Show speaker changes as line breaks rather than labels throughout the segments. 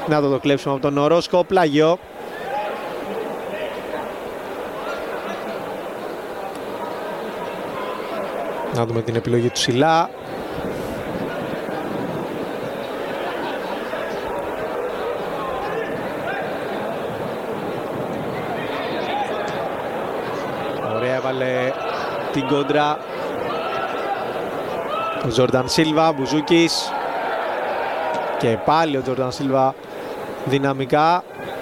Να το κλέψουμε από τον Ορόσκο, πλάγιο. Να δούμε την επιλογή του Σιλά. Ωραία, έβαλε την κόντρα ο Τζόρνταν Σίλβα, Μπουζούκης. Και πάλι ο Τζόρνταν Σίλβα δυναμικά.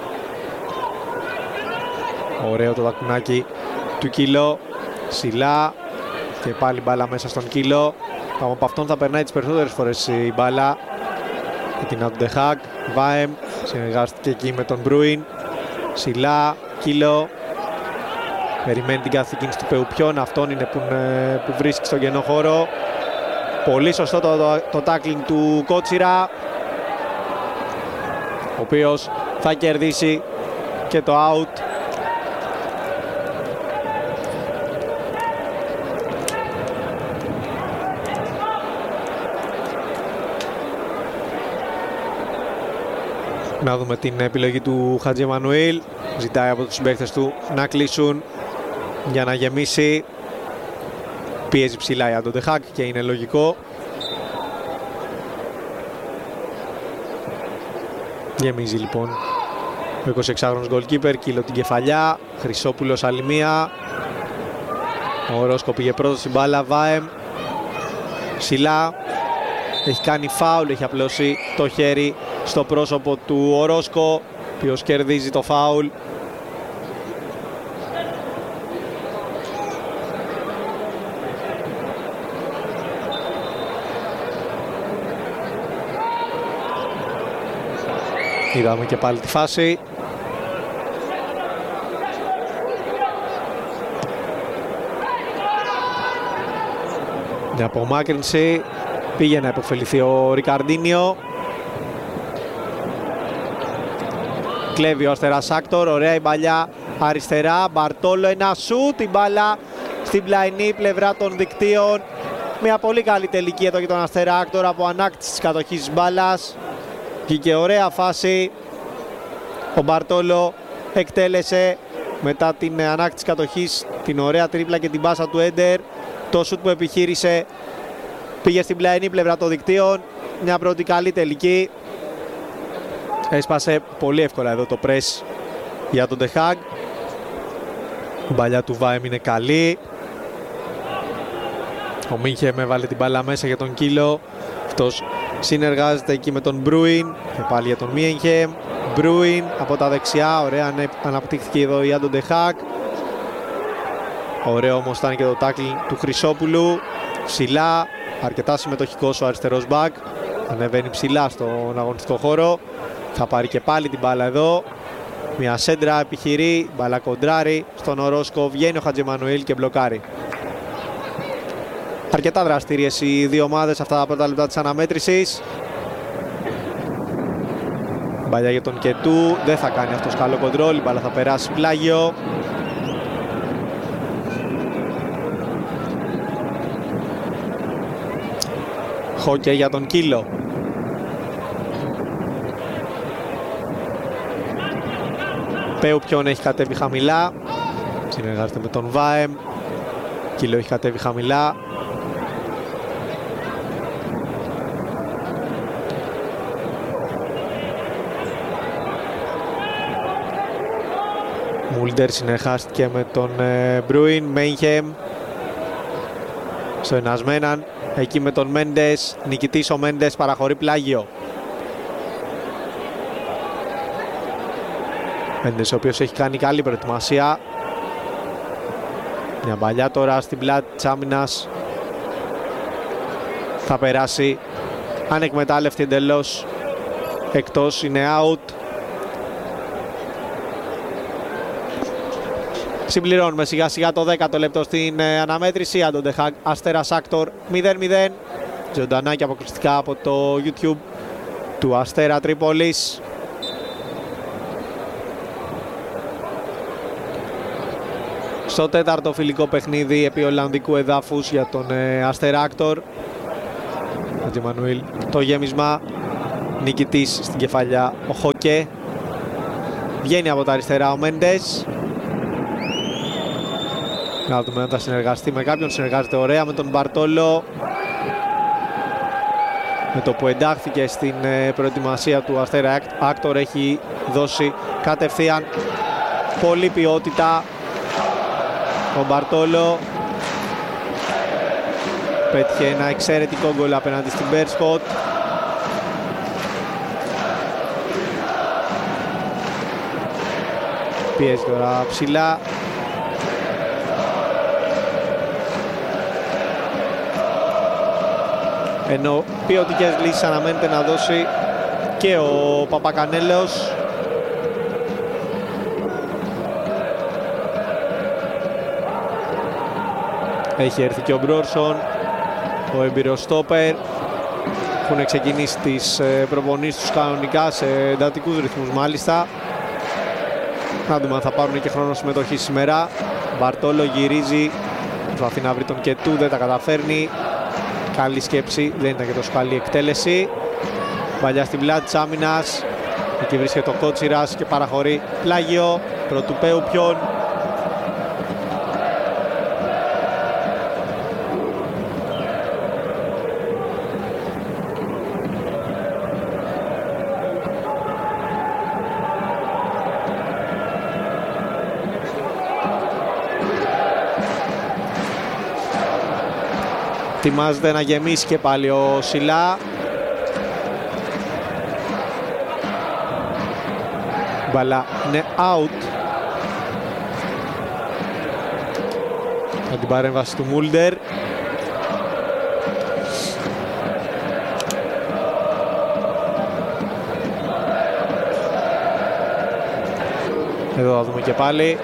Ωραίο το τακουνάκι του Κίλο. Σιλά. Και πάλι μπάλα μέσα στον Κίλο. Από αυτόν θα περνάει τις περισσότερες φορές η μπάλα. Και την Αντεχάκ. Βάεμ συνεργάστηκε εκεί με τον Μπρούιν. Σιλά, Κίλο. Περιμένει την κάθε κίνηση του Πεουπιόν. Αυτόν είναι που βρίσκει στον κενό χώρο. Πολύ σωστό το tackling του Κότσιρα, ο οποίος θα κερδίσει και το out. Να δούμε την επιλογή του Χατζη Εμμανουήλ. Ζητάει από τους συμπαίκτες του να κλείσουν για να γεμίσει. Πιέζει ψηλά η Αντεχάκ και είναι λογικό. Γεμίζει λοιπόν ο 26χρονος goalkeeper. Κίλο την κεφαλιά. Χρυσόπουλος άλλη μία. Ο Ρόσκο πήγε πρώτος στην μπάλα. Βάεμ. Ψηλά. Έχει κάνει φάουλ. Έχει απλώσει το χέρι στο πρόσωπο του Ορόσκο, ο οποίος κερδίζει το φάουλ. Είδαμε και πάλι τη φάση. Μια απομάκρυνση. Πήγε να υποφεληθεί ο Ρικαρντίνιο. Κλέβει ο Αστέρας Άκτορ. Ωραία η μπαλιά αριστερά. Μπαρτόλο, ένα σουτ. Η μπάλα στην πλαϊνή πλευρά των δικτύων. Μια πολύ καλή τελική εδώ για τον Αστέρα Άκτορ από ανάκτηση της κατοχής της μπάλας. Βγήκε ωραία φάση. Ο Μπαρτόλο εκτέλεσε μετά την ανάκτηση κατοχής την ωραία τρίπλα και την πάσα του Έντερ. Το σουτ που επιχείρησε πήγε στην πλαϊνή πλευρά των δικτύων. Μια πρώτη καλή τελική. Έσπασε πολύ εύκολα εδώ το press για τον Ντεχάγ. Η μπαλιά του Βάεμ είναι καλή. Ο Μίνχεμ έβαλε την μπάλα μέσα για τον Κίλο. Αυτός συνεργάζεται εκεί με τον Μπρούιν και πάλι για τον Μίνχεμ. Μπρούιν από τα δεξιά. Ωραία αναπτύχθηκε εδώ η Άντον Ντεχάγ. Ωραίο όμως ήταν και το τάκλινγκ του Χρυσόπουλου. Ψηλά, αρκετά συμμετοχικός ο αριστερός μπακ. Ανεβαίνει ψηλά στον αγωνιστικό χώρο. Θα πάρει και πάλι την μπάλα εδώ. Μια σέντρα επιχειρεί, μπάλα κοντράρει στον Ορόσκο. Βγαίνει ο Χατζη Εμμανουήλ και μπλοκάρει. Αρκετά δραστήριες οι δύο ομάδες αυτά τα πρώτα λεπτά της αναμέτρησης. Μπαλιά για τον Κετού. Δεν θα κάνει αυτός καλό κοντρόλ. Η μπάλα θα περάσει πλάγιο. Χόκε για τον Κίλο. Πεουπιόν έχει κατέβει χαμηλά. Συνεργάζεται με τον Βάεμ. Κίλο έχει κατέβει χαμηλά. Μούλντερ συνεργάστηκε με τον Μπρούιν. Μέινχεμ στο ενασμέναν. Εκεί με τον Μέντες. Νικητής ο Μέντες, παραχωρεί πλάγιο. Μέντες ο οποίος έχει κάνει καλή προετοιμασία. Μια μπαλιά τώρα στην πλάτη της άμυνας. Θα περάσει ανεκμετάλλευτη εντελώς. Εκτός, είναι out. Συμπληρώνουμε σιγά σιγά το 10ο λεπτό στην αναμέτρηση. Άντον Ντεχάγ, Αστέρας Άκτορ 0-0. Ζωντανά και αποκλειστικά από το YouTube του Αστέρα Τρίπολης. Στο τέταρτο φιλικό παιχνίδι επί Ολλανδικού εδάφους για τον Αστέρα Άκτορ. Χατζη Εμμανουήλ το γέμισμα νικητής στην κεφαλιά ο Χόκε. Βγαίνει από τα αριστερά ο Μέντες. Να δούμε αν θα συνεργαστεί με κάποιον. Συνεργάζεται ωραία με τον Μπαρτόλο, με το που εντάχθηκε στην προετοιμασία του Αστέρα Άκτορ. Έχει δώσει κατευθείαν πολλή ποιότητα ο Μπαρτόλο. Πέτυχε ένα εξαιρετικό γκολ απέναντι στην Μπέρσχοτ. Πιέζει τώρα ψηλά. Ενώ ποιοτικές λύσεις αναμένεται να δώσει και ο Παπακανέλος. Έχει έρθει και ο Μπρόρσον, ο έμπειρος στόπερ. Έχουν ξεκινήσει τις προπονήσεις τους κανονικά σε εντατικούς ρυθμούς μάλιστα. Να δούμε αν θα πάρουν και χρόνο συμμετοχή σήμερα. Μπαρτόλο γυρίζει, προσπαθεί να βρει τον Κετού, δεν τα καταφέρνει. Καλή σκέψη, δεν ήταν και τόσο καλή εκτέλεση. Παλιά στην πλάτη της άμυνας. Εκεί βρίσκεται ο Κότσιρας και παραχωρεί πλάγιο. Πρωτουπέου ποιον. Ετοιμάζεται να γεμίσει και πάλι ο Σιλά. Μπαλά είναι out. Με την παρέμβαση του Μούλντερ. Εδώ θα δούμε και πάλι.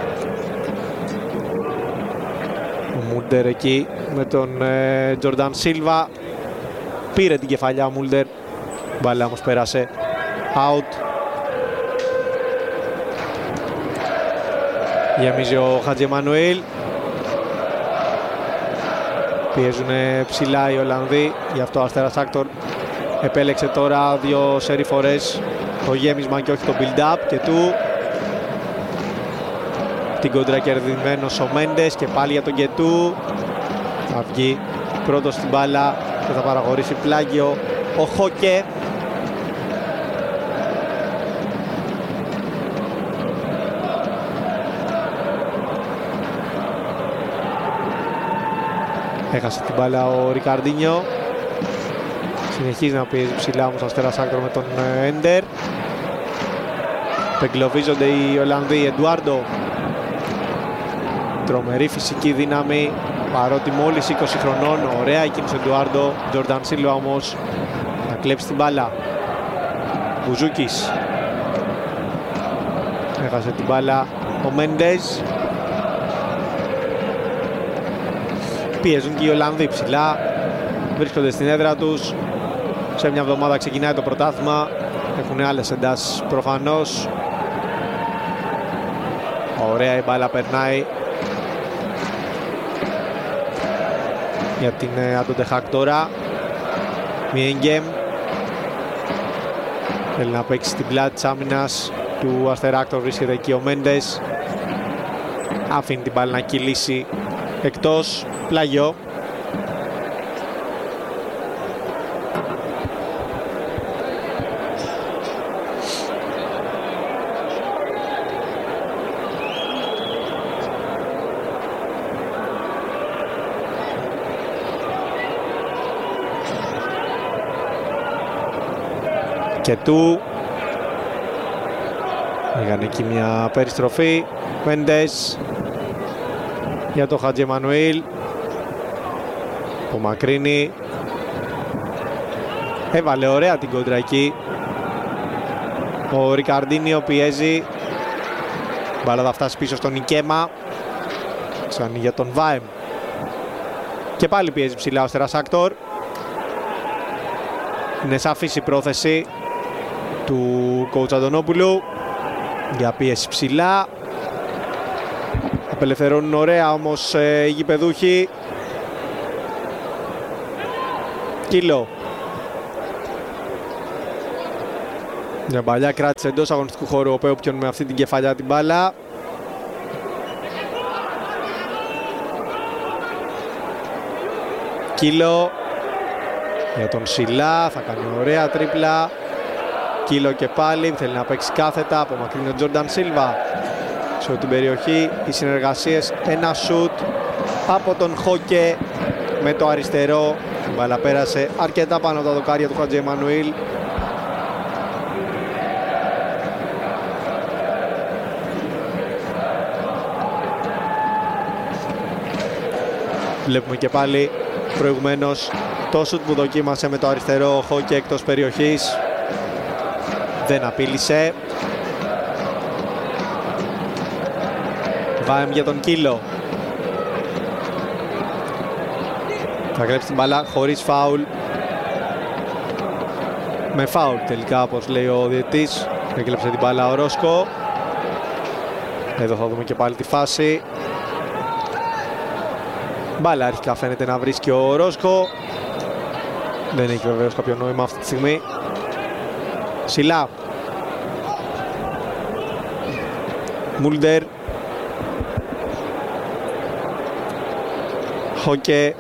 Ο Μούλντερ εκεί με τον Τζορνταν Σίλβα. Πήρε την κεφαλιά ο Μούλντερ. Μπάλα όμως πέρασε out. Γεμίζει ο Χατζεμανουήλ. Πιέζουν ψηλά οι Ολλανδοί. Γι' αυτό ο Αστέρας Άκτορ επέλεξε τώρα 2 σερί φορές το γέμισμα και όχι το build-up και του. Την κόντρα κερδισμένος ο Μέντες και πάλι για τον Κετού. Θα βγει πρώτος στην μπάλα και θα παραχωρήσει πλάγιο ο Χόκε. Έχασε την μπάλα ο Ρικαρντίνιο. Συνεχίζει να πιέζει ψηλά όμως ο Αστέρας Άκτορ με τον Έντερ. Πεγκλωβίζονται οι Ολλανδοί. Εντουάρντο. Τρομερή φυσική δύναμη, παρότι μόλις 20 χρονών. Ωραία η κίνηση του Εντουάρντο. Τζορνταν Σίλβα όμως να κλέψει την μπάλα. Μπουζούκης. Έχασε την μπάλα ο Μέντες. Πιέζουν και οι Ολλανδοί ψηλά. Βρίσκονται στην έδρα τους. Σε μια εβδομάδα ξεκινάει το πρωτάθλημα. Έχουν άλλες εντάσεις προφανώς. Ωραία η μπάλα περνάει για την Αντοντεχάκ τώρα. Μιέγγεμ θέλει να παίξει στην πλάτη της άμυνας του Αστέρα Άκτορ. Βρίσκεται εκεί ο Μέντες. Αφήνει την μπάλα να κυλήσει εκτός. Πλάγιο. Και του έκανε εκεί μια περιστροφή. Μέντες για το Χατζεμανουήλ. Ο Μακρίνη έβαλε ωραία την κόντρα εκεί. Ο Ρικαρντίνιο πιέζει. Μπάλα θα φτάσει πίσω στον Νικέμα. Ξανή για τον Βάεμ. Και πάλι πιέζει ψηλά ο Αστέρας Άκτορ. Είναι σαφής η πρόθεση του coach Αντωνόπουλου για πίεση ψηλά. Απελευθερώνουν ωραία όμως οι γηπεδούχοι. Κίλο. Μια παλιά κράτησε εντός αγωνιστικού χώρου ο Πέουπιον με αυτή την κεφαλιά την μπάλα. Κίλο για τον Σιλά, θα κάνει ωραία τρίπλα. Κίλο και πάλι, θέλει να παίξει κάθετα, απομακρύνει ο Τζόρνταν Σίλβα σε την περιοχή. Οι συνεργασίες, ένα σουτ από τον Χόκε με το αριστερό. Η μπάλα πέρασε αρκετά πάνω από τα δοκάρια του Χατζη Εμμανουήλ. Βλέπουμε και πάλι προηγουμένως το σουτ που δοκίμασε με το αριστερό ο Χόκε εκτός περιοχής. Δεν απείλησε. Βάεμ για τον Κίλο. Θα κλέψει την μπάλα χωρίς φάουλ. Με φάουλ τελικά, όπως λέει ο διαιτητής. Έκλεψε την μπάλα ο Ρόσκο. Εδώ θα δούμε και πάλι τη φάση. Μπάλα αρχικά φαίνεται να βρίσκει ο Ρόσκο. Δεν έχει βεβαίως κάποιο νόημα αυτή τη στιγμή. Σιλά. Μούλντερ. Χόκε.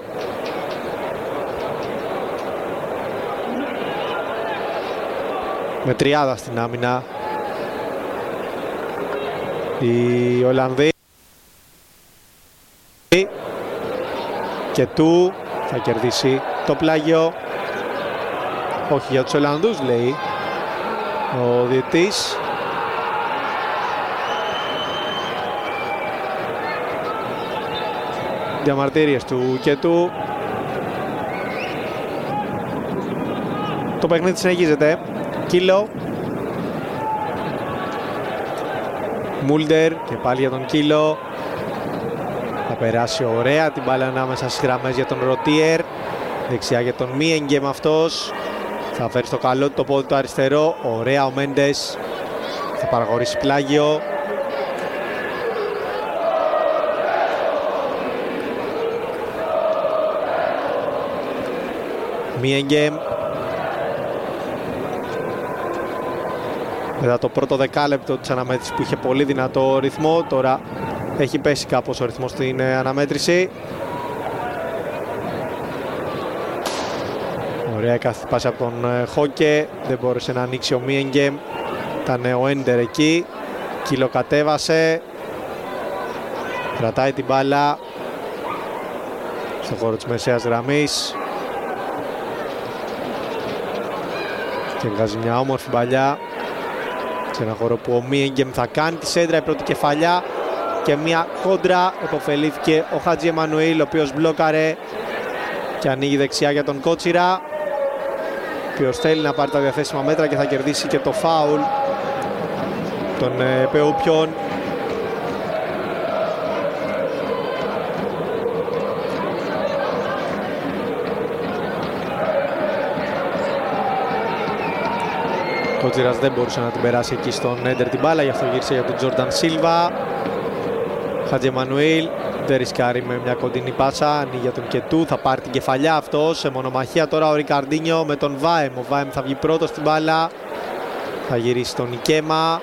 Με τριάδα στην άμυνα οι Ολλανδοί. Και του θα κερδίσει το πλάγιο. Όχι για τους Ολλανδούς, λέει ο διαιτής. Διαμαρτύριες του και του. Το παιχνίδι συνεχίζεται. Κίλο. Μούλντερ και πάλι για τον Κίλο. Θα περάσει ωραία την μπάλα ανάμεσα στις γραμμές για τον Ρωτίερ. Δεξιά για τον Μίενγκεμ αυτός. Θα φέρει στο καλό το πόδι του αριστερό. Ωραία ο Μέντες. Θα παραχωρήσει πλάγιο. Μίενγκεμ. Μετά το πρώτο δεκάλεπτο της αναμέτρησης που είχε πολύ δυνατό ρυθμό, τώρα έχει πέσει κάπως ο ρυθμός στην αναμέτρηση. Ωραία κάθετη πάση από τον Χόκε. Δεν μπόρεσε να ανοίξει ο Μίενγκεμ. Ήταν ο Έντερ εκεί. Κίλο κατέβασε. Κρατάει την μπάλα στον χώρο της μεσαίας γραμμής. Και βγάζει μια όμορφη μπαλιά σε ένα χώρο που ο Μίενγκεμ θα κάνει τη σέντρα, η πρώτη κεφαλιά και μια κόντρα. Εποφελήθηκε ο Χατζη Εμμανουήλ, ο οποίος μπλόκαρε και ανοίγει δεξιά για τον Κότσιρα, ο οποίος θέλει να πάρει τα διαθέσιμα μέτρα και θα κερδίσει και το φάουλ των Πεούπιων. Ο Κότσιρας δεν μπορούσε να την περάσει εκεί στον Έντερ την μπάλα, γι' αυτό γύρισε για τον Τζόρνταν Σίλβα. Χατζη Εμμανουήλ δεν ρισκάρει με μια κοντινή πάσα, ανοίγει για τον Κετού, θα πάρει την κεφαλιά αυτό σε μονομαχία τώρα ο Ρικαρντίνιο με τον Βάεμ. Ο Βάεμ θα βγει πρώτος στην μπάλα, θα γυρίσει τον Νικέμα.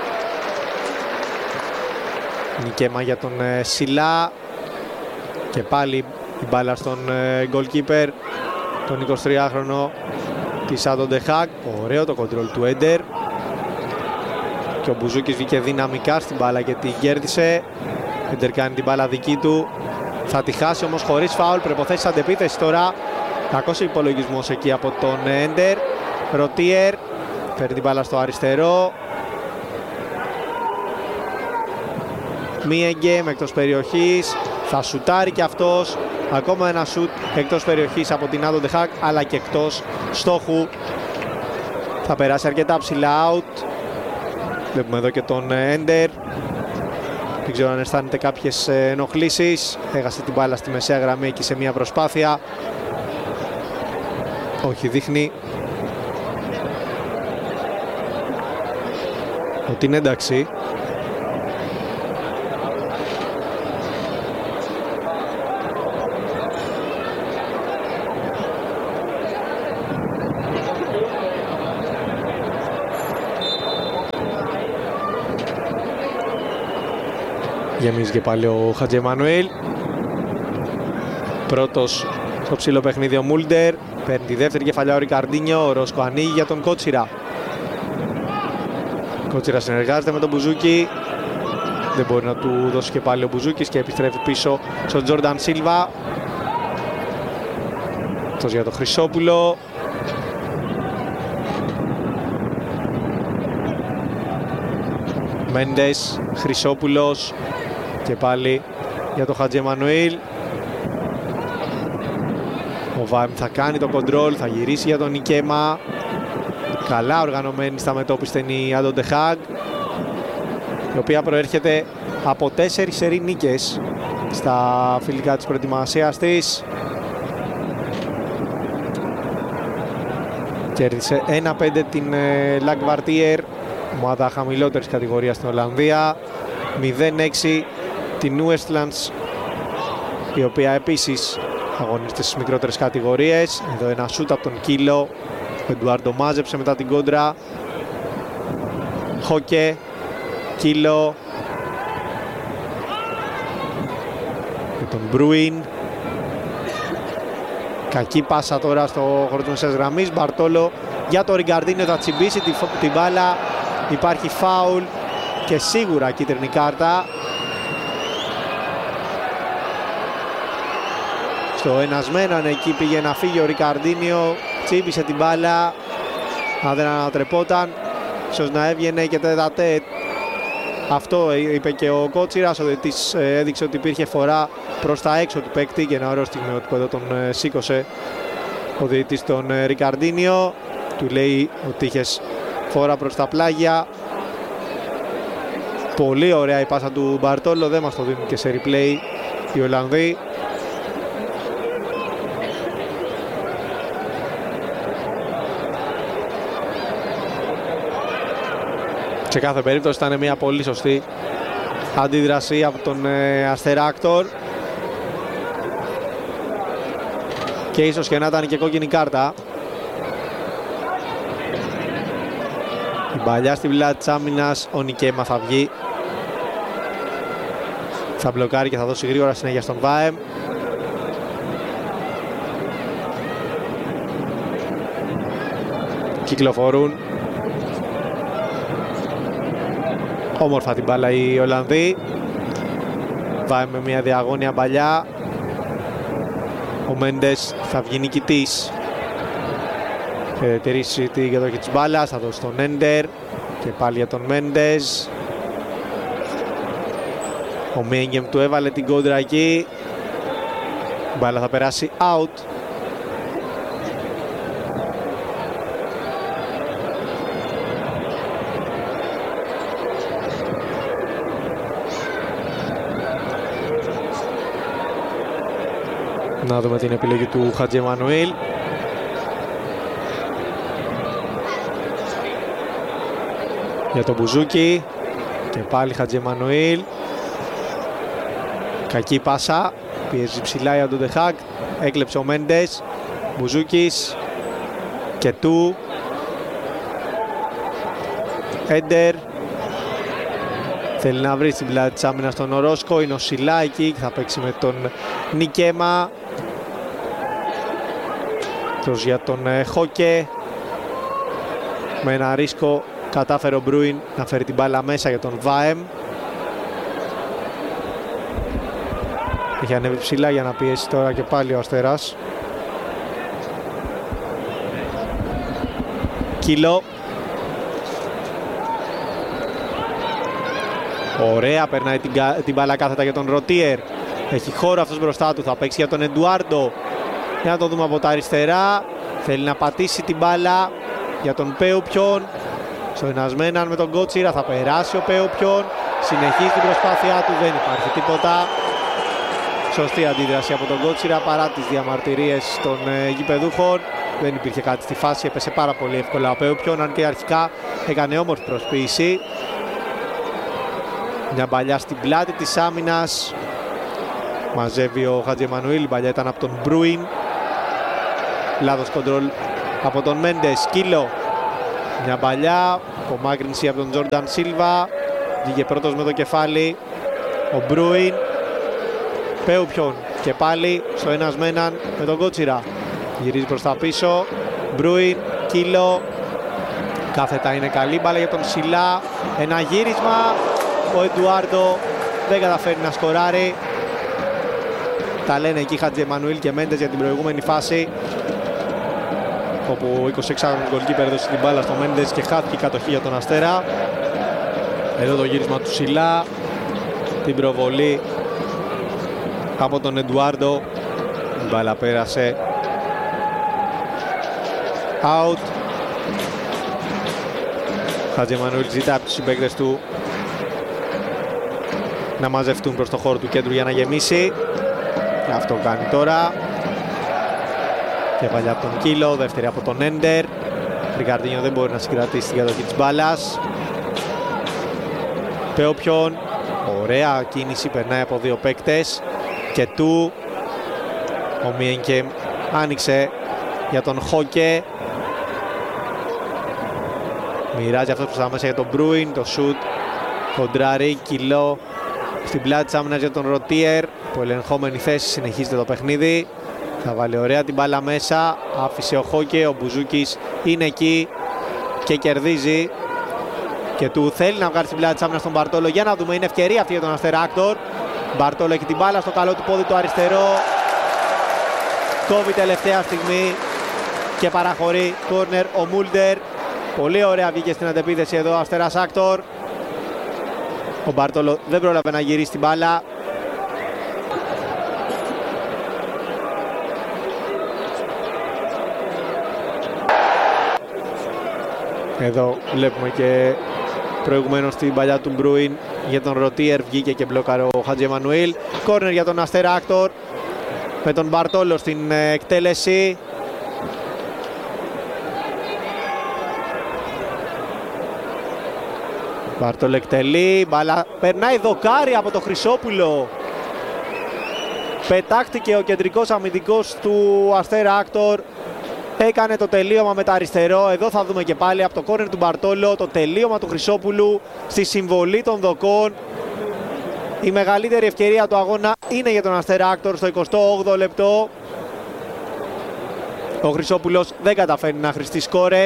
Νικέμα για τον Σιλά και πάλι η μπάλα στον goalkeeper, τον 23χρονο της Άντων Ντεχάκ. Ωραίο το κοντρόλ του Έντερ και ο Μπουζούκης βγήκε δυναμικά στην μπάλα και την κέρδισε. Έντερ κάνει την μπάλα δική του, θα τη χάσει όμως χωρίς φάουλ. Προϋποθέσεις αντεπίθεση τώρα, κακός υπολογισμός εκεί από τον Έντερ. Ρωτίερ φέρνει την μπάλα στο αριστερό. Μίενγκεμ εκτός περιοχής, θα σουτάρει και αυτός. Ακόμα ένα σουτ εκτός περιοχής από την Άντων Ντεχάκ, αλλά και εκτός στόχου. Θα περάσει αρκετά ψηλά out. Βλέπουμε εδώ και τον Έντερ. Δεν ξέρω αν αισθάνεται κάποιες ενοχλήσεις. Έχασε την μπάλα στη μεσαία γραμμή εκεί σε μια προσπάθεια. Όχι, δείχνει ότι είναι εντάξει. Γεμίζει και πάλι ο Χατζεμανουήλ. Πρώτος στο ψηλό παιχνίδι ο Μούλντερ. Παίρνει τη δεύτερη κεφαλιά ο Ρικαρντίνιο. Ο Ρόσκο ανοίγει για τον Κότσιρα. Κότσιρα συνεργάζεται με τον Μπουζούκι. Δεν μπορεί να του δώσει και πάλι ο Μπουζούκης και επιστρέφει πίσω στον Τζόρνταν Σίλβα. Αυτός για τον Χρυσόπουλο. Μέντες, Χρυσόπουλος και πάλι για τον Χατζεμανουήλ. Ο Βάιμ θα κάνει το κοντρόλ, θα γυρίσει για τον Νικέμα. Καλά οργανωμένη στα μετώπιστα είναι η Άντο ντε Χάγκ, η οποία προέρχεται από 4 σερί νίκες στα φιλικά της προετοιμασίας της. Κέρδισε 1-5 την Λαγκβαρτίερ, ομάδα χαμηλότερης κατηγορίας στην Ολλανδία. 0-6 την Νούεστλαντς, η οποία επίσης αγωνίζεται στις μικρότερες κατηγορίες. Εδώ ένα σούτ από τον Κίλο. Ο Εντουάρντο μάζεψε μετά την κόντρα. Χόκε, Κίλο και τον Μπρούιν. Κακή πάσα τώρα στο χώρο της μεσαίας γραμμής. Μπαρτόλο για το Ριγκαρντίνιο, θα τσιμπήσει την μπάλα. Υπάρχει φάουλ και σίγουρα κίτρινη κάρτα. Στο ενασμένο εκεί πήγε να φύγει ο Ρικαρντίνιο, τσίπησε την μπάλα. Αν δεν ανατρεπόταν, ίσως να έβγαινε και τέτα-τέτ. Αυτό είπε και ο Κότσιρας, ο διαιτητής έδειξε ότι υπήρχε φορά προς τα έξω του παίκτη και ένα ωραίο στιγμιότυπο εδώ τον σήκωσε ο διαιτητής τον Ρικαρντίνιο. Του λέει ότι είχες φορά προς τα πλάγια. Πολύ ωραία η πάσα του Μπαρτόλο, δεν μας το δίνουν και σε replay οι Ολλανδοί. Σε κάθε περίπτωση ήταν μια πολύ σωστή αντίδραση από τον Αστεράκτορ και ίσως και να ήταν και κόκκινη κάρτα. Η παλιά στην πλάτη της άμυνας, ο Νικέμα θα βγει. Θα μπλοκάρει και θα δώσει γρήγορα συνέχεια στον Βάεμ. Κυκλοφορούν όμορφα την μπάλα οι Ολλανδοί. Βάεμ με μια διαγώνια παλιά. Ο Μέντες θα βγει νικητής. Θα τηρήσει την κατοχή της μπάλας, θα δώσει τον Έντερ και πάλι για τον Μέντες. Ο Μίγκεμ του έβαλε την κόντρα εκεί. Η μπάλα θα περάσει out. Να δούμε την επιλογή του Χατζεμανουήλ. Για τον Μπουζούκι και πάλι Χατζεμανουήλ. Κακή πάσα, πιέζει ψηλά η Άντο ντε Χάγκ. Έκλεψε ο Μέντες. Μπουζούκης και του Έντερ. Θέλει να βρει στην πλάτη της άμυνας τον Ορόσκο. Είναι ο Σιλά εκεί και θα παίξει με τον Νικέμα. Τους για τον Χόκε. Με ένα ρίσκο κατάφερε ο Μπρούιν να φέρει την μπάλα μέσα για τον Βάεμ. Έχει ανέβει ψηλά για να πιέσει τώρα και πάλι ο Αστέρας. Κίλο. Ωραία, περνάει την μπάλα κάθετα για τον Ρωτίερ. Έχει χώρο αυτός μπροστά του, θα παίξει για τον Εντουάρντο. Για να το δούμε από τα αριστερά. Θέλει να πατήσει την μπάλα για τον Πέουπιον. Στο ενασμέναν με τον Κότσιρα, θα περάσει ο Πέουπιον. Συνεχίζει την προσπάθειά του, δεν υπάρχει τίποτα. Σωστή αντίδραση από τον Κότσιρα παρά τις διαμαρτυρίες των γηπεδούχων. Δεν υπήρχε κάτι στη φάση, έπεσε πάρα πολύ εύκολα ο Πέουπιον, αν και αρχικά έκανε όμορφη προσποίηση. Μια μπαλιά στην πλάτη της άμυνας. Μαζεύει ο Χατζεμανουήλ, η μπαλιά ήταν από τον Μπρούιν. Λάθος κοντρόλ από τον Μέντες. Κίλο. Μια μπαλιά, απομάκρυνση από τον Τζόρνταν Σίλβα. Βγήκε πρώτος με το κεφάλι. Ο Μπρούιν, Πέουπιον και πάλι στο ένας με έναν με τον Κότσιρα. Γυρίζει προς τα πίσω, Μπρούιν, Κίλο, κάθετα είναι καλή μπάλα για τον Σιλά. Ένα γύρισμα, ο Εντουάρντο δεν καταφέρει να σκοράρει. Τα λένε εκεί Χατζιεμανουήλ και Μέντες για την προηγούμενη φάση, όπου ο 26χρονος γκολκίπερ έδωσε την μπάλα στο Μέντες και χάθηκε η κατοχή για τον Αστέρα. Εδώ το γύρισμα του Σιλά, την προβολή από τον Εντουάρντο, η μπάλα πέρασε out. Χατζιεμανουήλ ζητά από τους συμπαίκτες του να μαζευτούν προς το χώρο του κέντρου για να γεμίσει, και αυτό κάνει τώρα. Και παλιά από τον Κίλο, δεύτερη από τον Έντερ. Ρικαρντίνιο δεν μπορεί να συγκρατήσει την κατοχή της μπάλας. Πέουπιον, ωραία κίνηση, περνάει από δύο παίκτες και του. Ο Μιένκεμ άνοιξε για τον Χόκε. Μοιράζει αυτό προς τα μέσα για τον Μπρούιν, το σουτ κοντράρει, Κιλό στην πλάτη της άμυνας για τον Ρωτίερ, που ελεγχόμενη θέση συνεχίζεται το παιχνίδι. Θα βάλει ωραία την μπάλα μέσα, άφησε ο Χόκε, ο Μπουζούκης είναι εκεί και κερδίζει. Και του θέλει να βγάλει στην πλάτη της άμυνας τον Μπαρτόλο, για να δούμε, είναι ευκαιρία αυτή για τον Αστέρα Άκτορ. Μπαρτόλο έχει την μπάλα στο καλό του πόδι, το αριστερό, κόβει τελευταία στιγμή και παραχωρεί κόρνερ ο Μούλντερ. Πολύ ωραία βγήκε στην αντεπίθεση εδώ ο Αστέρας Άκτορ. Ο Μπαρτόλο δεν πρόλαβε να γυρίσει την μπάλα. Εδώ βλέπουμε και προηγουμένως την παλιά του Μπρούιν για τον Ρωτίερ, βγήκε και μπλόκαρε ο Χατζιεμανουήλ. Κόρνερ για τον Αστέρα Άκτορ με τον Μπαρτόλο στην εκτέλεση. Μπαρτόλο εκτελεί, μπάλα περνάει δοκάρι από το Χρυσόπουλο. Πετάχτηκε ο κεντρικός αμυντικός του Αστέρα Άκτορ. Έκανε το τελείωμα με τα αριστερό. Εδώ θα δούμε και πάλι από το κόρνερ του Μπαρτόλο το τελείωμα του Χρυσόπουλου στη συμβολή των δοκών. Η μεγαλύτερη ευκαιρία του αγώνα είναι για τον Αστέρα Άκτορ στο 28ο λεπτό. Ο Χρυσόπουλος δεν καταφέρνει να χρηστεί σκόρερ.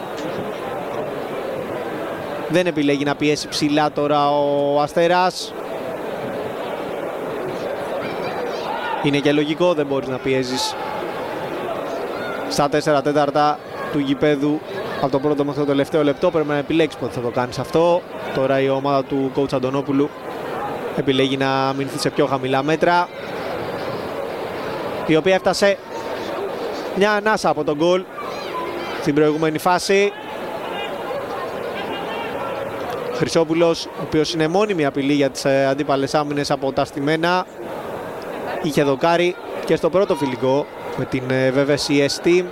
Δεν επιλέγει να πιέσει ψηλά τώρα ο Αστέρας. Είναι και λογικό, δεν μπορείς να πιέζεις στα 4 τέταρτα του γηπέδου από το πρώτο μέχρι το τελευταίο λεπτό. Πρέπει να επιλέξεις πότε θα το κάνεις αυτό. Τώρα η ομάδα του coach Αντωνόπουλου επιλέγει να μείνει σε πιο χαμηλά μέτρα, η οποία έφτασε μια ανάσα από τον γκολ στην προηγούμενη φάση. Χρυσόπουλος, ο οποίος είναι μόνιμη απειλή για τις αντίπαλες άμυνες από τα στημένα, είχε δοκάρει και στο πρώτο φιλικό με την VVCS Team.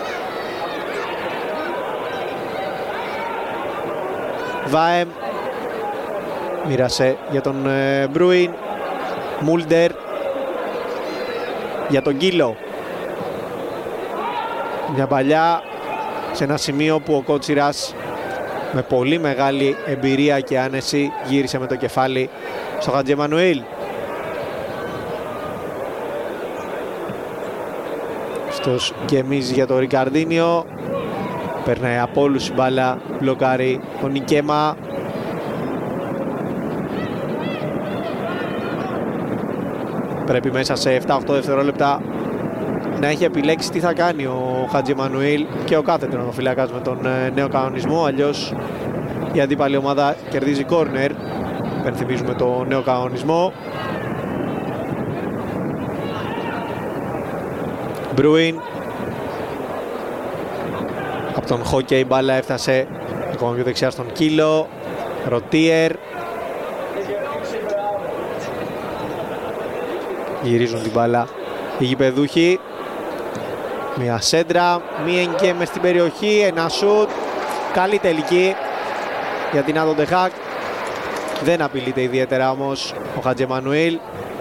Βάεμ μοίρασε για τον Μπρούιν, Μούλντερ για τον Κίλο. Μια παλιά σε ένα σημείο που ο Κότσιρας με πολύ μεγάλη εμπειρία και άνεση γύρισε με το κεφάλι στο Χατζιεμανουήλ. Αυτός γεμίζει για το Ρικαρντίνιο, περνάει από όλους η μπάλα, μπλοκάρει ο Νικέμα. Πρέπει μέσα σε 7-8 δευτερόλεπτα να έχει επιλέξει τι θα κάνει ο Χατζιεμανουήλ και ο κάθε τερματοφύλακας με τον νέο κανονισμό, αλλιώς η αντίπαλη ομάδα κερδίζει κόρνερ. Υπενθυμίζουμε το νέο κανονισμό. Μπρούιν, από τον Χόκε η μπάλα έφτασε ακόμα πιο δεξιά στον Κίλο. Ρωτίερ, γυρίζουν την μπάλα οι γηπεδούχοι. Μια σέντρα, Μιένκε μες στην περιοχή, ένα σουτ, καλή τελική για την Άντο Ντεχάκ. Δεν απειλείται ιδιαίτερα όμως ο Χατζιεμανουήλ.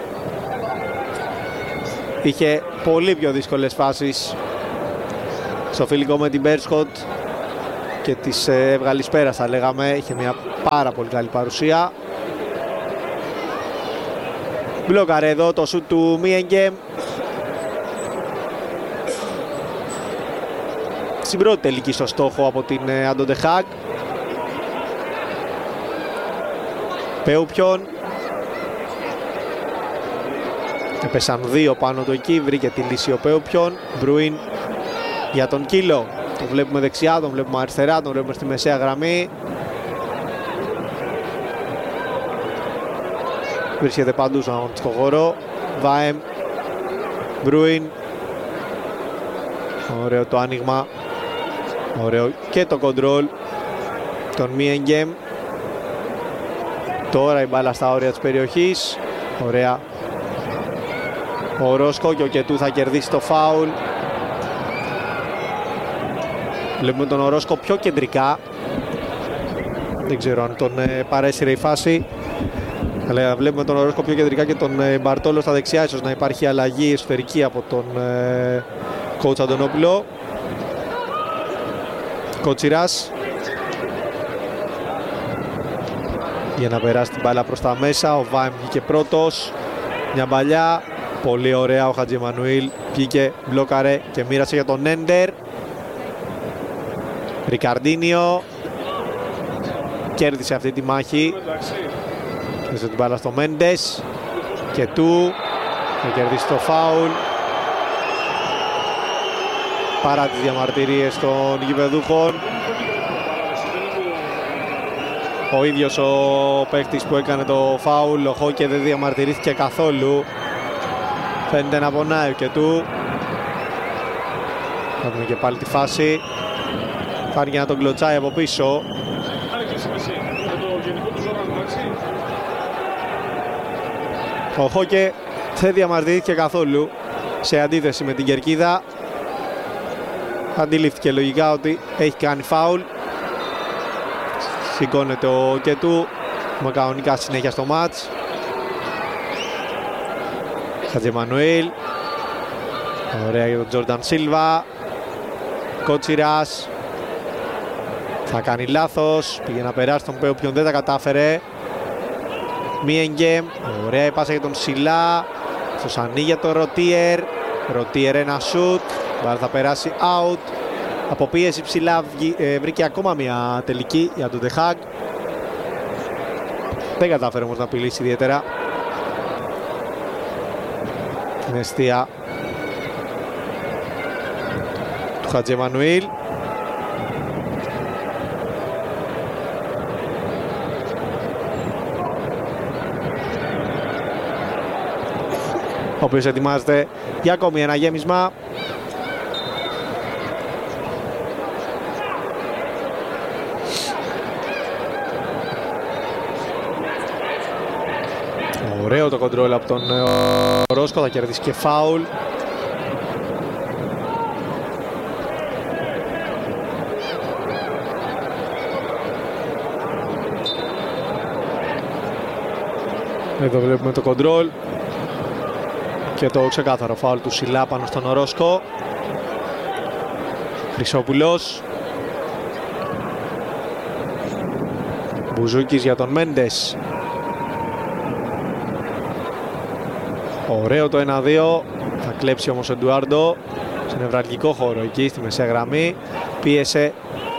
Είχε πολύ πιο δύσκολες φάσεις στο φιλικό με την Μπέρσχοτ και της έβγαλε πέρα, θα λέγαμε. Είχε μια πάρα πολύ καλή παρουσία. Μπλόκαρε εδώ το σουτ του Μίενγκεμ. Στην πρώτη τελική στο στόχο από την Αντοντεχάκ. Πέουπιον. Έπεσαν δύο πάνω του εκεί, βρήκε τη λύση ο Πέουπιον. Μπρουίν για τον Κίλο. Τον βλέπουμε δεξιά, τον βλέπουμε αριστερά, τον βλέπουμε στη μεσαία γραμμή. Βρίσκεται παντού στον αγωνιστικό χώρο. Βάεμ, Μπρουίν. Ωραίο το άνοιγμα. Ωραίο και το κοντρόλ των Μίενγκεμ. Τώρα η μπάλα στα όρια της περιοχής. Ωραία. Ο Ρόσκο και ο Κετού θα κερδίσει το φάουλ. Βλέπουμε τον Ορόσκο πιο κεντρικά. Δεν ξέρω αν τον παρέσυρε η φάση. Αλλά βλέπουμε τον Ορόσκο πιο κεντρικά και τον Μπαρτόλο στα δεξιά. Ίσως να υπάρχει αλλαγή εσωτερική από τον coach Αντωνόπουλο. Κότσιρας για να περάσει την μπάλα προς τα μέσα. Ο Βάιμ βγήκε πρώτος. Μια μπαλιά. Πολύ ωραία ο Χατζημανουήλ. Βγήκε, μπλόκαρε και μοίρασε για τον Έντερ. Ρικαρντίνιο. Κέρδισε αυτή τη μάχη. Έδωσε την μπάλα στο Μέντες. Και του. Θα κερδίσει το φάουλ. Παρά τις διαμαρτυρίες των γηπεδούχων. Ο ίδιος ο παίκτης που έκανε το φάουλ, ο Χόκε, δεν διαμαρτυρήθηκε καθόλου. Φαίνεται να πονάει και του. Θα δούμε και πάλι τη φάση. Θα έρχεται να τον κλωτσάει από πίσω. Ο Χόκε δεν διαμαρτυρήθηκε καθόλου, σε αντίθεση με την κερκίδα. Αντιλήφθηκε λογικά ότι έχει κάνει φάουλ. Σηκώνεται ο Κετού με κανονικά συνέχεια στο μάτς. Χατζεμανουήλ. Ωραία για τον Τζόρνταν Σίλβα. Κότσιρας. Θα κάνει λάθος. Πήγε να περάσει τον Πέουπιον, δεν τα κατάφερε. Μίενγκεμ. Ωραία η πάσα για τον Σιλά. Στους ανοίγει για τον Ροτίερ. Ροτίερ ένα σουτ. Μπάλα θα περάσει out. Από πίεση ψηλά βρήκε ακόμα μια τελική για τον Ντεχάκ. Δεν κατάφερε όμως να απειλήσει ιδιαίτερα. Την αιστεία του Χατζεμανουήλ. Ο οποίος ετοιμάζεται για ακόμη ένα γέμισμα. Ωραίο το κοντρόλ από τον Ρόσκο, θα κερδίσει και φάουλ. Εδώ βλέπουμε το κοντρόλ και το ξεκάθαρο φάουλ του Σιλά πάνω στον Ρόσκο. Χρυσόπουλος. Μπουζούκης για τον Μέντες. Ωραίο το 1-2. Θα κλέψει όμως ο Εντουάρντο σε νευραλγικό χώρο εκεί στη μεσαία γραμμή. Πίεσε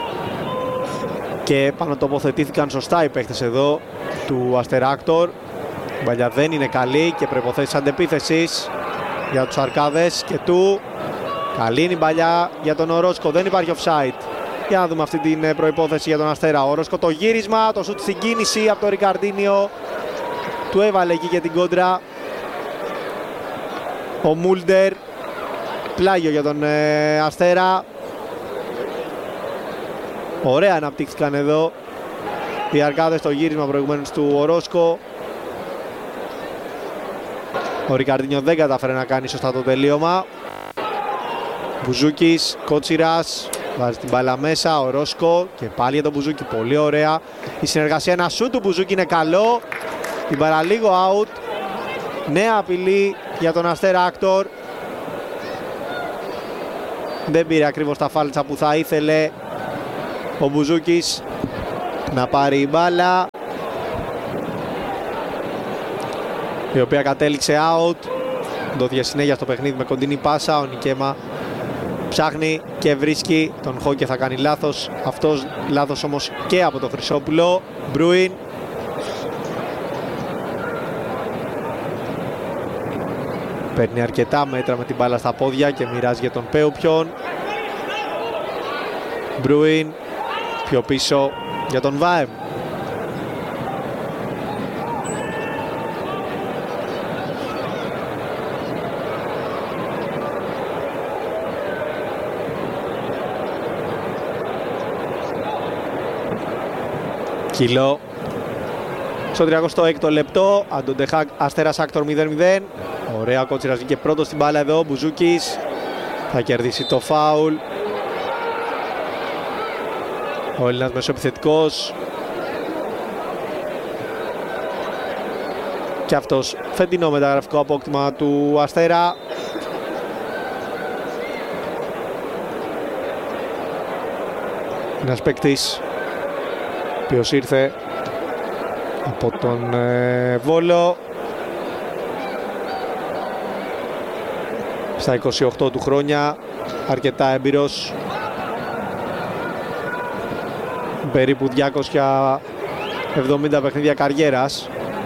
και πάνω τοποθετήθηκαν σωστά οι παίχτες εδώ του Αστεράκτορ. Η παλιά δεν είναι καλή και προϋποθέσεις αντεπίθεσης για τους Αρκάδες και του. Καλή είναι η παλιά για τον Ορόσκο, δεν υπάρχει offside. Για να δούμε αυτή την προϋπόθεση για τον Αστέρα. Ο Ορόσκο το γύρισμα, το σουτ στην κίνηση από το Ρικαρντίνιο. Του έβαλε εκεί και την κόντρα ο Μούλντερ. Πλάγιο για τον Αστέρα. Ωραία αναπτύχθηκαν εδώ οι Αρκάδες στο γύρισμα προηγουμένως του Ορόσκο. Ο Ρικαρντίνιο δεν κατάφερε να κάνει σωστά το τελείωμα. Μπουζούκης, Κότσιρας, βάζει την μπάλα μέσα, ο Ρόσκο και πάλι για τον Μπουζούκη, πολύ ωραία. Η συνεργασία, ένα σούτ του Μπουζούκη είναι καλό. Την μπάλα λίγο out. Νέα απειλή για τον Αστέρα Άκτορ. Δεν πήρε ακριβώς τα φάλτσα που θα ήθελε ο Μπουζούκης να πάρει η μπάλα. η οποία κατέληξε out. Δόθηκε συνέχεια στο παιχνίδι με κοντινή πάσα. Ο Νικέμα ψάχνει και βρίσκει τον Χόκε, θα κάνει λάθος. Αυτός λάθος όμως και από τον Χρυσόπουλο. Μπρούιν. Παίρνει αρκετά μέτρα με την μπάλα στα πόδια και μοιράζει για τον Πέουπιον. Μπρούιν πιο πίσω για τον Βάεμ. Κιλό στο 36ο λεπτό. Αντοντεχάκ, Αστέρας Άκτορ 0-0. Ωραία, Κότσιρας βγήκε πρώτος στην μπάλα εδώ. Μπουζούκης θα κερδίσει το φάουλ. Ο Έλληνας μεσοεπιθετικός. Και αυτός φετινό μεταγραφικό απόκτημα του Αστέρα. Ένας παίκτης οποίος ήρθε από τον Βόλο στα 28 του χρόνια, αρκετά έμπειρος, περίπου 270 παιχνίδια καριέρας.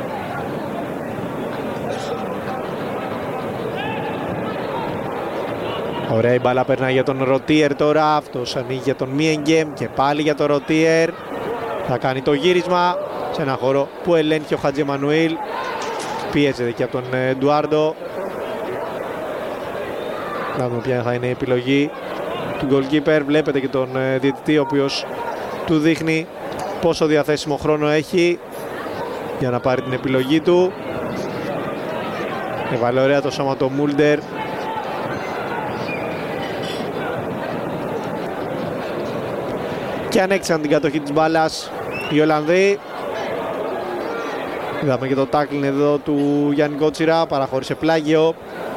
Ωραία η μπάλα περνάει για τον Ρωτίερ τώρα, αυτός ανοίγει για τον Μίενγκεμ και πάλι για τον Ρωτίερ. Θα κάνει το γύρισμα σε ένα χώρο που ελέγχει ο Χατζη Εμμανουήλ. Πιέζεται και από τον Ντουάρντο. Να δούμε ποια θα είναι η επιλογή του goalkeeper. Βλέπετε και τον διαιτητή, ο οποίος του δείχνει πόσο διαθέσιμο χρόνο έχει για να πάρει την επιλογή του. Έβαλε ωραία το σώμα το Μούλντερ. Και ανέκτησαν την κατοχή της μπάλας οι Ολλανδοί. Είδαμε και το τάκλιν εδώ του Γιάννη Κότσιρα, παραχώρησε πλάγιο.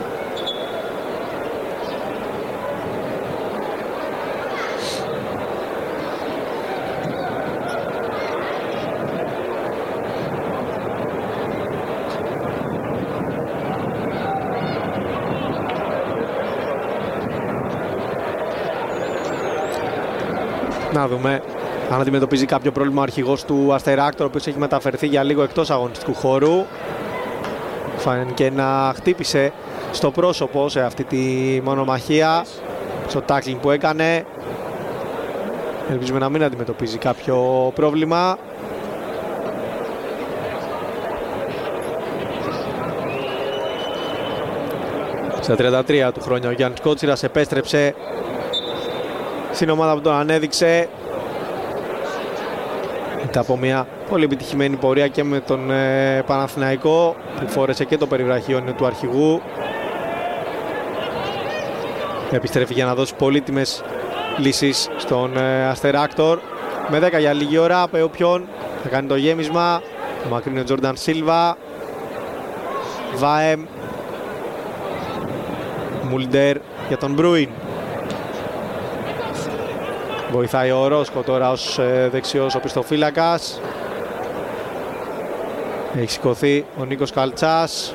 Να δούμε αν αντιμετωπίζει κάποιο πρόβλημα ο αρχηγός του Αστέρα Άκτορ, ο οποίος έχει μεταφερθεί για λίγο εκτός αγωνιστικού χώρου. Φάνηκε να χτύπησε στο πρόσωπο σε αυτή τη μονομαχία, στο τάκλινγκ που έκανε. Ελπίζουμε να μην αντιμετωπίζει κάποιο πρόβλημα. Στα 33 του χρόνια ο Γιάννης Κότσιρας επέστρεψε στην ομάδα που τον ανέδειξε μετά από μια πολύ επιτυχημένη πορεία και με τον Παναθηναϊκό, που φόρεσε και το περιβραχιόνιο του αρχηγού. Επιστρέφει για να δώσει πολύτιμες λύσεις στον Αστέρα Άκτορ. Με 10 για λίγη ώρα, Πεοπιόν θα κάνει το γέμισμα. Το μακρύνει ο Τζόρνταν Σίλβα. Βάεμ. Μούλντερ για τον Μπρούιν. Βοηθάει ο Ρόσκο τώρα ως δεξιός οπισθοφύλακας. Έχει σηκωθεί ο Νίκος Καλτσάς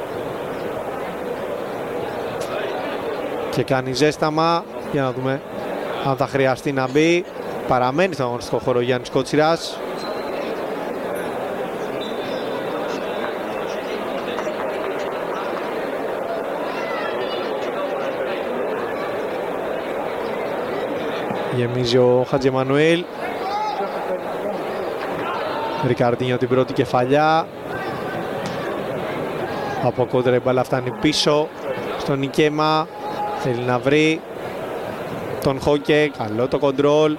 και κάνει ζέσταμα για να δούμε αν θα χρειαστεί να μπει. Παραμένει στον αγωνιστικό χώρο ο Γιάννης Κότσιρας. Γεμίζει ο Χατζη Εμμανουήλ. Ρικαρντίνιο την πρώτη κεφαλιά. Από κόντρα η μπάλα φτάνει πίσω στον Νικέμα. Θέλει να βρει τον Χόκε. Καλό το κοντρόλ.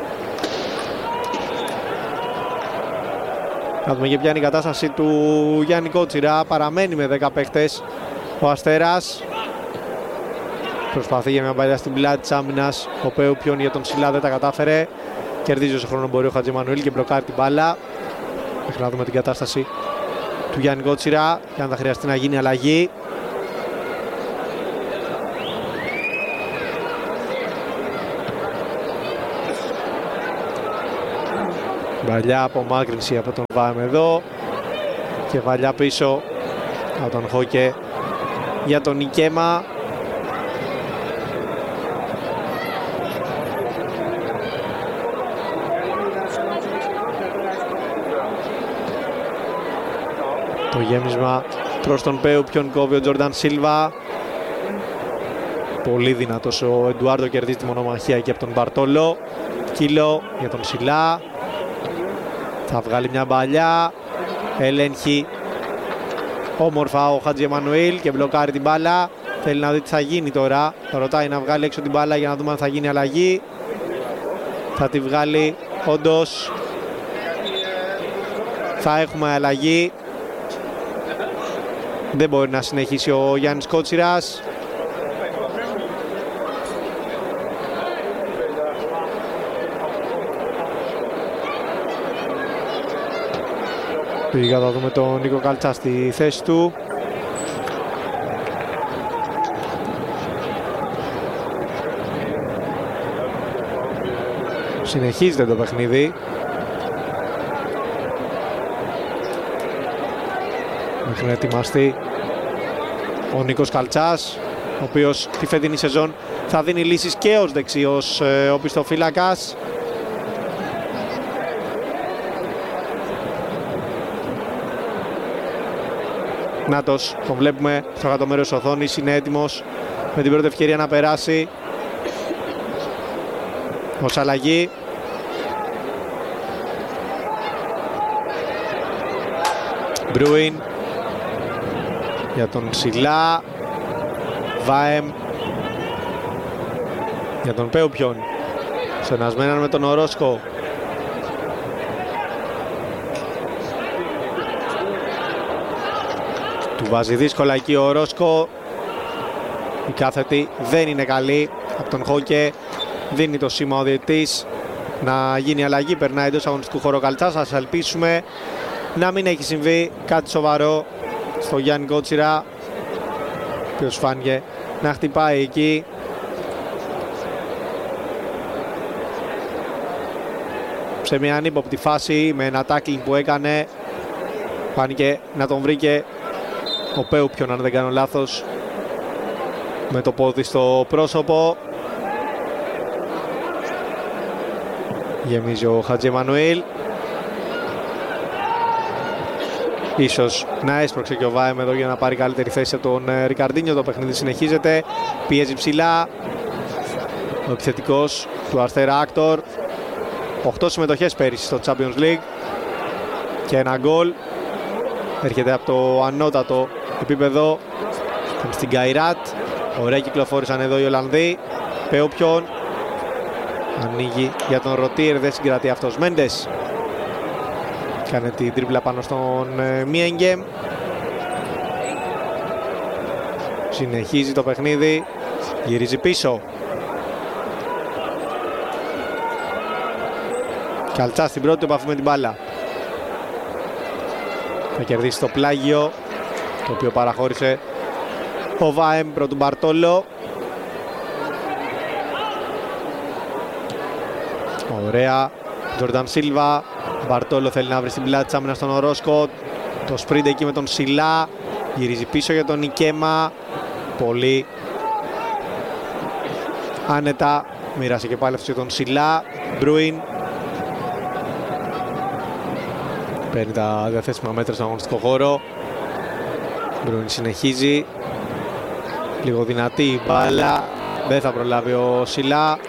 Να δούμε και ποια είναι η κατάσταση του Γιάννη Κότσιρα. Παραμένει με 10 παίχτες ο Αστέρας. Προσπαθεί για μια παλιά στην πλάτη της άμυνας. Ο Πεοπιόν για τον Σιλά δεν τα κατάφερε. Κερδίζει όσο χρόνο μπορεί ο Χατζη Εμμανουήλ και μπλοκάρει την μπάλα. Μέχρι να δούμε την κατάσταση του Γιάννη Κότσιρα και αν θα χρειαστεί να γίνει αλλαγή. Βαλιά απομάκρυνση από τον Βάμ εδώ. Και βαλιά πίσω από τον Χόκε για τον Νικέμα. Το γέμισμα προς τον Πέου, ποιον κόβει ο Τζόρνταν Σίλβα. Πολύ δυνατός ο Εντουάρντο, κερδίζει τη μονομαχία και από τον Μπαρτόλο. Κίλο για τον Σιλά. Θα βγάλει μια μπαλιά. Ελέγχει όμορφα ο Χατζη Εμμανουήλ και μπλοκάρει την μπάλα. Θέλει να δει τι θα γίνει τώρα. Ρωτάει να βγάλει έξω την μπάλα για να δούμε αν θα γίνει αλλαγή. Θα τη βγάλει όντως. Θα έχουμε αλλαγή. Δεν μπορεί να συνεχίσει ο Γιάννης Κότσιρας. Πήγα να δούμε τον Νίκο Καλτσά στη θέση του. Συνεχίζεται το παιχνίδι. Μέχρι να ετοιμαστεί ο Νίκος Καλτσάς, ο οποίος τη φετινή σεζόν θα δίνει λύσεις και ως δεξιός οπισθοφύλακας. Νάτος, τον βλέπουμε στο κάτω μέρος της οθόνης, είναι έτοιμος με την πρώτη ευκαιρία να περάσει ως αλλαγή. Μπρούιν για τον Σιλά. Βάεμ για τον Πέουπιον. Στενασμέναν με τον Ορόσκο. Του βάζει δύσκολα εκεί ο Ορόσκο. Η κάθετη δεν είναι καλή. Από τον Χόκε δίνει το σήμα ο διαιτητής να γίνει αλλαγή. Περνάει εντός αγωνιστικού χώρου Καλτσάς. Ας ελπίσουμε να μην έχει συμβεί κάτι σοβαρό στο Γιάννη Κότσιρα, ο οποίος φάνηκε να χτυπάει εκεί. Σε μια ανύποπτη φάση με ένα τάκλινγκ που έκανε, φάνηκε να τον βρήκε ο Πέουπιον, αν δεν κάνω λάθος, με το πόδι στο πρόσωπο. Γεμίζει ο Χατζη Εμμανουήλ. Ίσως να έσπρωξε και ο Βάεμ εδώ για να πάρει καλύτερη θέση από τον Ρικαρντίνιο. Το παιχνίδι συνεχίζεται. Πιέζει ψηλά ο επιθετικός του Αστέρα Άκτορ. 8 συμμετοχές πέρυσι στο Champions League και ένα γκολ. Έρχεται από το ανώτατο επίπεδο στην Καϊράτ. Ωραία κυκλοφόρησαν εδώ οι Ολλανδοί. Πέουπιον ανοίγει για τον Ρωτήρ, δεν συγκρατεί αυτός. Μέντες κάνει την τρίπλα πάνω στον Μιέγκεμ. Συνεχίζει το παιχνίδι. Γυρίζει πίσω. Καλτσά στην πρώτη επαφή με την μπάλα. Θα κερδίσει το πλάγιο, το οποίο παραχώρησε ο Βάεμ προ του Μπαρτόλο. Ωραία. Τζόρνταν Σίλβα. Μπαρτόλο θέλει να βρει στην πλάτη της άμυνας στον Ορόσκο. Το σπριντ εκεί με τον Σιλά. Γυρίζει πίσω για τον Νικέμα. Πολύ άνετα. Μοίρασε και πάλι αυτό για τον Σιλά. Μπρούιν παίρνει τα διαθέσιμα μέτρα στον αγωνιστικό χώρο. Μπρούιν συνεχίζει. Λίγο δυνατή η μπάλα. Δεν θα προλάβει ο Σιλά.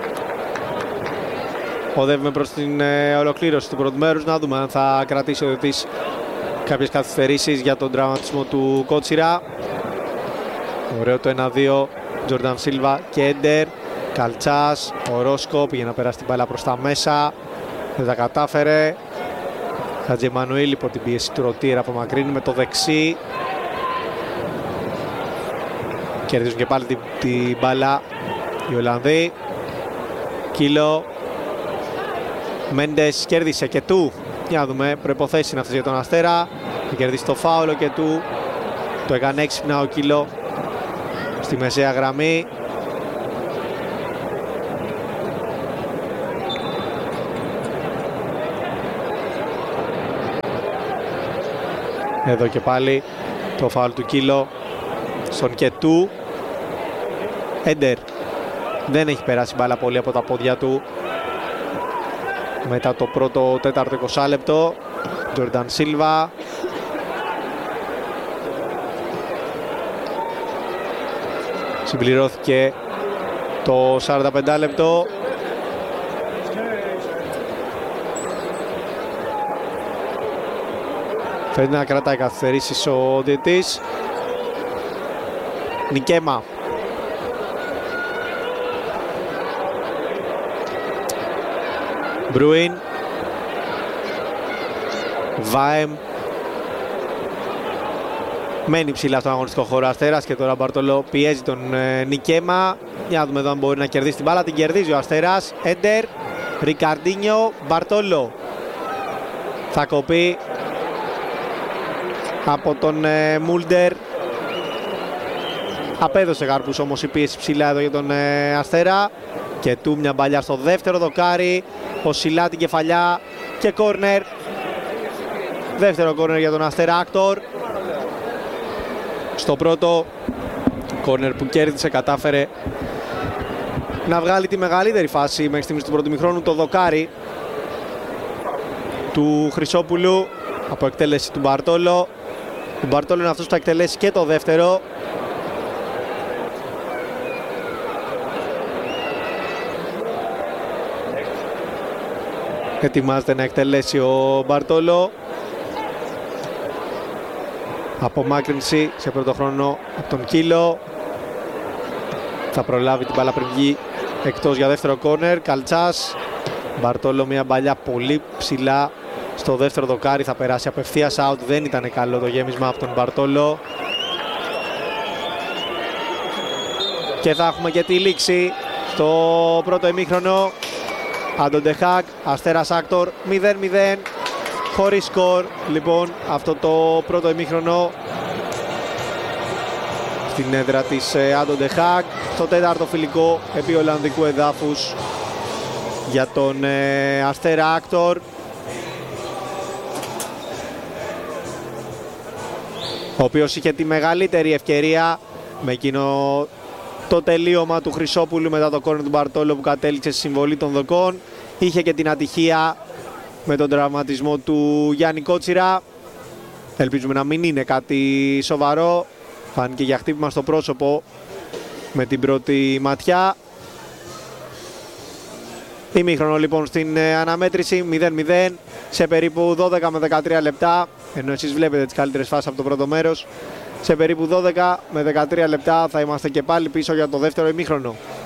Οδεύουμε προς την ολοκλήρωση του πρώτου μέρους. Να δούμε αν θα κρατήσει ο διαιτητής κάποιες καθυστερήσεις για τον τραυματισμό του Κότσιρα. Ωραίο το 1-2. Τζόρνταν Σίλβα και Έντερ. Καλτσάς. Ο Ρόσκο πήγε να περάσει την μπάλα προς τα μέσα. Δεν τα κατάφερε. Χατζη Εμμανουήλ υπό την πίεση του Ρωτήρ απομακρύνει με το δεξί. Κερδίζουν και πάλι την μπάλα οι Ολλανδοί. Κίλο. Μέντες κέρδισε και του. Για να δούμε, προϋποθέσεις είναι αυτές για τον Αστέρα. Θα κερδίσει το φάουλο και του. Το έκανε έξυπνα ο Κίλο στη μεσαία γραμμή. Εδώ και πάλι Το φάουλ του Κίλο στον Κετού. Έντερ. Δεν έχει περάσει μπάλα πολύ από τα πόδια του. Μετά το πρώτο τέταρτο 20 λεπτό. Τζορνταν Σίλβα. Συμπληρώθηκε το 45 λεπτό. Φαίνεται να κρατάει καθυστερήσεις ο διαιτής. Νικέμα. Μπρουίν. Βάεμ. Μένει ψηλά στον αγωνιστικό χώρο Αστέρας και τώρα Μπαρτολό πιέζει τον Νικέμα. Για να δούμε εδώ αν μπορεί να κερδίσει την μπάλα. Την κερδίζει ο Αστέρας. Έντερ. Ρικαρντίνιο. Μπαρτολό. Θα κοπεί από τον Μούλντερ. Απέδωσε καρπούς όμως η πίεση ψηλά εδώ για τον Αστέρα. Και του μια μπαλιά στο δεύτερο δοκάρι. Ο Σιλά την κεφαλιά και κόρνερ. Δεύτερο κόρνερ για τον Αστέρα Άκτορ. Στο πρώτο κόρνερ που κέρδισε κατάφερε να βγάλει τη μεγαλύτερη φάση μέχρι στιγμής του πρώτου ημιχρόνου, το δοκάρι του Χρυσόπουλου από εκτέλεση του Μπαρτόλο. Ο Μπαρτόλο είναι αυτός που θα εκτελέσει και το δεύτερο. Ετοιμάζεται να εκτελέσει ο Μπαρτόλο. Απομάκρυνση σε πρώτο χρόνο από τον Κίλο. Θα προλάβει την μπάλα πριν βγει εκτός για δεύτερο κόρνερ. Καλτσάς. Μπαρτόλο μια μπαλιά πολύ ψηλά στο δεύτερο δοκάρι. Θα περάσει απευθείας out. Δεν ήταν καλό το γέμισμα από τον Μπαρτόλο. Και θα έχουμε και τη λήξη στο πρώτο ημίχρονο. Άντων ντε Χάγκ, Αστέρας Άκτορ 0-0. Χωρίς σκορ λοιπόν αυτό το πρώτο ημίχρονο στην έδρα της Άντων ντε Χάγκ, στο τέταρτο φιλικό επί Ολλανδικού εδάφους για τον Αστέρα Άκτορ. Ο οποίος είχε τη μεγαλύτερη ευκαιρία με εκείνο το τελείωμα του Χρυσόπουλου μετά το κόρνερ του Μπαρτόλο που κατέληξε στη συμβολή των δοκών. Είχε και την ατυχία με τον τραυματισμό του Γιάννη Κότσιρα. Ελπίζουμε να μην είναι κάτι σοβαρό. Φάνηκε για χτύπημα στο πρόσωπο με την πρώτη ματιά. Ημίχρονο λοιπόν στην αναμέτρηση 0-0 σε περίπου 12 με 13 λεπτά. Ενώ εσείς βλέπετε τις καλύτερες φάσεις από το πρώτο μέρος. Σε περίπου 12 με 13 λεπτά θα είμαστε και πάλι πίσω για το δεύτερο ημίχρονο.